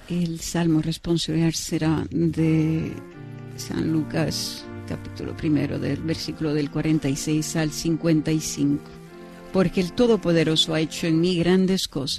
El salmo responsorial será de San Lucas, capítulo 1, del versículo del 46 al 55. Porque el Todopoderoso ha hecho en mí grandes cosas.